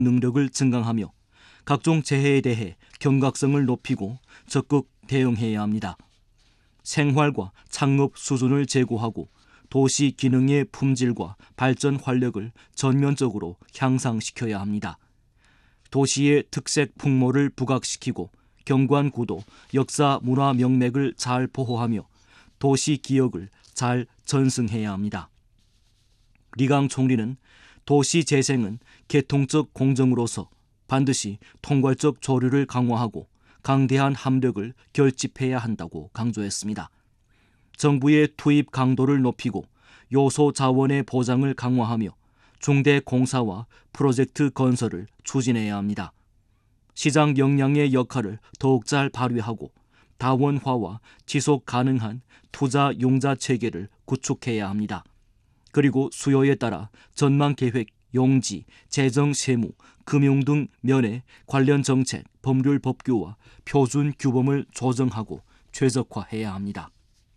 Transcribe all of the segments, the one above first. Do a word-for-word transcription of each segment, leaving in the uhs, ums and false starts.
능력을 증강하며 각종 재해에 대해 경각성을 높이고 적극 대응해야 합니다. 생활과 창업 수준을 제고하고 도시 기능의 품질과 발전 활력을 전면적으로 향상시켜야 합니다. 도시의 특색 풍모를 부각시키고 경관 구도, 역사 문화 명맥을 잘 보호하며 도시 기억을 잘 전승해야 합니다. 리강 총리는 도시 재생은 계통적 공정으로서 반드시 통괄적 조류를 강화하고 강대한 합력을 결집해야 한다고 강조했습니다. 정부의 투입 강도를 높이고 요소 자원의 보장을 강화하며 중대 공사와 프로젝트 건설을 추진해야 합니다. 시장 역량의 역할을 더욱 잘 발휘하고 다원화와 지속 가능한 투자 용자 체계를 구축해야 합니다. 그리고 수요에 따라 전망 계획, 용지, 재정 세무, 금융 등 면의 관련 정책, 법률 법규와 표준 규범을 조정하고 최적화해야 합니다.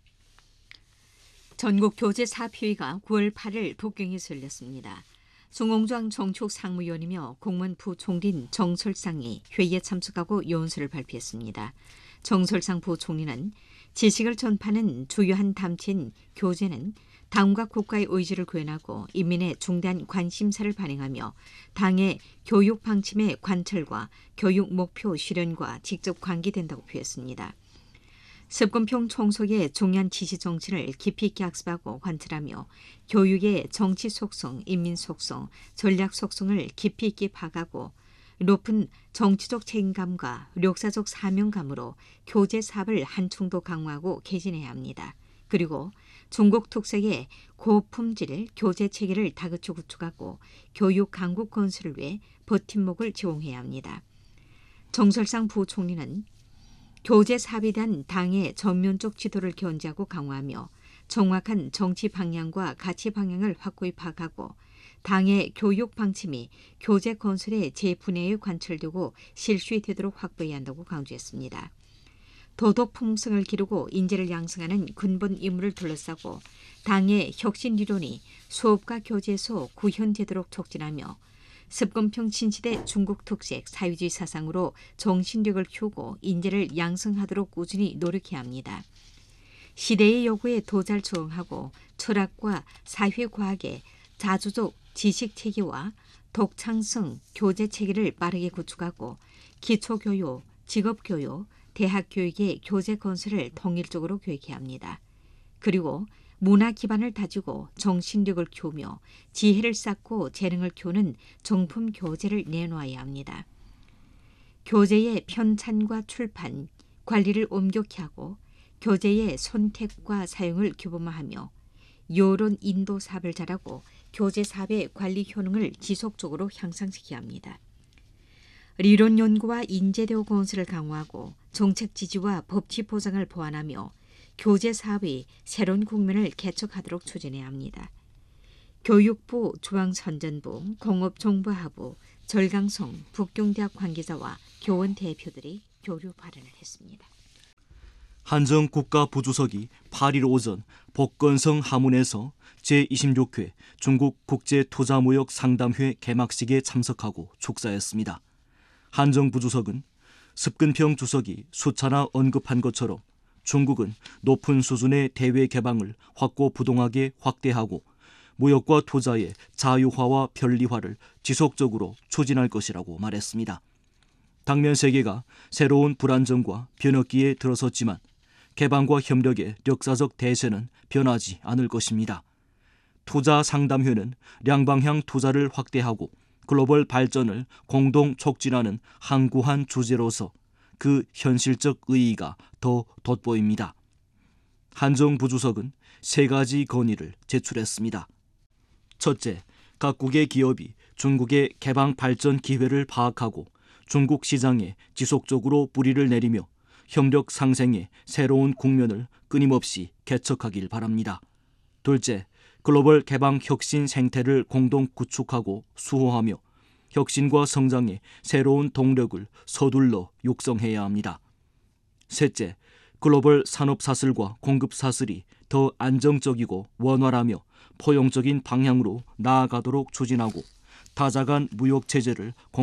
전국 교재 사업회의가 구월 팔일 북경에서 열렸습니다. 송홍장 정책 상무위원이며 공무원 부총리인 정설상이 회의에 참석하고 요원서를 발표했습니다. 정설상 부총리는 지식을 전파하는 주요한 담체인 교재는 당과 국가의 의지를 구현하고 인민의 중대한 관심사를 반영하며 당의 교육 방침의 관철과 교육 목표 실현과 직접 관계된다고 표했습니다. 습관평 총속의 중요한 지시 정신을 깊이 있게 학습하고 관철하며 교육의 정치 속성, 인민 속성, 전략 속성을 깊이 있게 파악하고 높은 정치적 책임감과 역사적 사명감으로 교재 사업을 한층더 강화하고 개진해야 합니다. 그리고 중국 특색의 고품질 교재 체계를 다그쳐 구축하고 교육 강국 건설을 위해 버팀목을 제공해야 합니다. 정설상 부총리는 교재 사업에 대한 당의 전면적 지도를 견지하고 강화하며 정확한 정치 방향과 가치 방향을 확고히 파악하고 당의 교육 방침이 교재 건설의 재분해에 관철되고 실슈이 되도록 확보해야 한다고 강조했습니다. 도덕 풍성을 기르고 인재를 양성하는 근본 임무를 둘러싸고 당의 혁신 이론이 수업과 교재에서 구현되도록 촉진하며 습관평 신시대 중국 특색 사회주의 사상으로 정신력을 키우고 인재를 양성하도록 꾸준히 노력해야 합니다. 시대의 요구에 도잘 조응하고 철학과 사회과학의 자주적 지식체계와 독창성 교재체계를 빠르게 구축하고 기초교육, 직업교육, 대학교육의 교재 건설을 통일적으로 계획해야 합니다. 그리고 문화 기반을 다지고 정신력을 키우며 지혜를 쌓고 재능을 키우는 정품 교재를 내놓아야 합니다. 교재의 편찬과 출판, 관리를 엄격히 하고 교재의 선택과 사용을 규범화하며 여론 인도 사업을 잘하고 교재 사업의 관리 효능을 지속적으로 향상시켜야 합니다.理論 연구와 인재대우 건설을 강화하고 정책 지지와 법치 보장을 보완하며 교재 사업의 새로운 국면을 개척하도록 추진해야 합니다. 교육부, 중앙선전부, 공업정보하부, 절강성, 북경대학 관계자와 교원 대표들이 교류 발언을 했습니다. 한정 국가부주석이 팔일 오전 복건성 하문에서 제이십육 회 중국 국제투자무역 상담회 개막식에 참석하고 축사했습니다. 한정 부주석은 습근평 주석이 수차나 언급한 것처럼 중국은 높은 수준의 대외 개방을 확고부동하게 확대하고 무역과 투자의 자유화와 편리화를 지속적으로 추진할 것이라고 말했습니다. 당면 세계가 새로운 불안정과 변혁기에 들어섰지만 개방과 협력의 역사적 대세는 변하지 않을 것입니다. 투자 상담회는 양방향 투자를 확대하고 글로벌 발전을 공동 촉진하는 항구한 주제로서 그 현실적 의의가 더 돋보입니다. 한정 부주석은 세 가지 건의를 제출했습니다. 첫째, 각국의 기업이 중국의 개방 발전 기회를 파악하고 중국 시장에 지속적으로 뿌리를 내리며 협력 상생의 새로운 국면을 끊임없이 개척하길 바랍니다. 둘째, 글로벌 개방 혁신 생태를 공동 구축하고 수호하며 혁신과 성장의 새로운 동력을 서둘러 육성해야 합니다. 셋째, 글로벌 산업 사슬과 공급 사슬이 더 안정적이고 원활하며 포용적인 방향으로 나아가도록 추진하고 다자간 무역 체제를